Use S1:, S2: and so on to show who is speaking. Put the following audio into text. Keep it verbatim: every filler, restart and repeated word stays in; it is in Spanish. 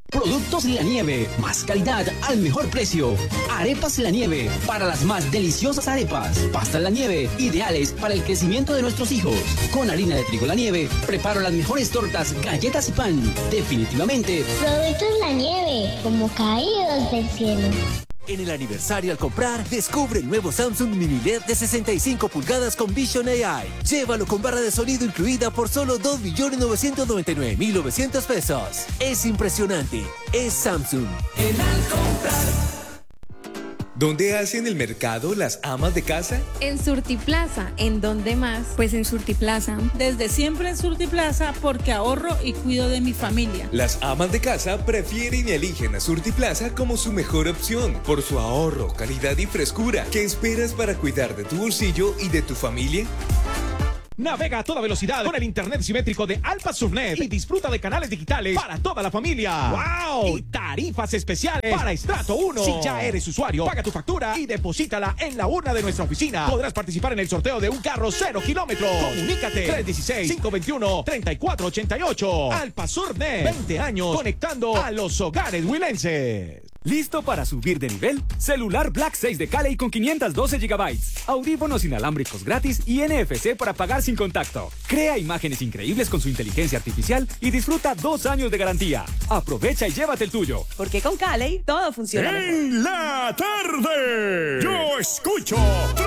S1: Productos La Nieve, más calidad al mejor precio. Arepas La Nieve, para las más deliciosas arepas. Pastas La Nieve, ideales para el crecimiento de nuestros hijos. Con harina de trigo La Nieve, preparo las mejores tortas, galletas y pan. Definitivamente.
S2: Productos La Nieve, como caídos del cielo.
S3: En el aniversario al comprar, descubre el nuevo Samsung Mini L E D de sesenta y cinco pulgadas con Vision A I. Llévalo con barra de sonido incluida por solo dos millones novecientos noventa y nueve mil novecientos pesos. Es impresionante. Es Samsung.
S4: En al comprar.
S5: ¿Dónde hacen el mercado las amas de casa?
S6: En Surtiplaza. ¿En dónde más?
S7: Pues en Surtiplaza.
S8: Desde siempre en Surtiplaza porque ahorro y cuido de mi familia.
S5: Las amas de casa prefieren y eligen a Surtiplaza como su mejor opción por su ahorro, calidad y frescura. ¿Qué esperas para cuidar de tu bolsillo y de tu familia?
S9: Navega a toda velocidad con el internet simétrico de Alpa Subnet y disfruta de canales digitales para toda la familia. ¡Wow! Y tarifas especiales para Estrato uno. Si ya eres usuario, paga tu factura y deposítala en la urna de nuestra oficina. Podrás participar en el sorteo de un carro cero kilómetros. Comunícate tres uno seis, cinco dos uno, tres cuatro ocho ocho. Alpa Subnet, veinte años conectando a los hogares huilenses.
S10: ¿Listo para subir de nivel? Celular Black seis de Cali con quinientos doce gigabytes, audífonos inalámbricos gratis y N F C para pagar sin contacto. Crea imágenes increíbles con su inteligencia artificial y disfruta dos años de garantía. Aprovecha y llévate el tuyo.
S11: Porque con Cali todo funciona mejor.
S12: En la tarde, yo escucho